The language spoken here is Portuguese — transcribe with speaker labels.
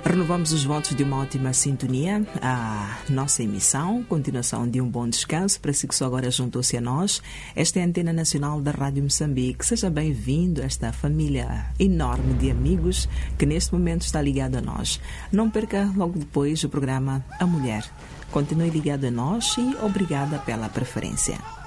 Speaker 1: Renovamos os votos de uma ótima sintonia à nossa emissão, continuação de um bom descanso para si que só agora juntou-se a nós. Esta é a Antena Nacional da Rádio Moçambique. Seja bem-vindo a esta família enorme de amigos que neste momento está ligado a nós. Não perca logo depois o programa A Mulher. Continue ligado a nós e obrigada pela preferência.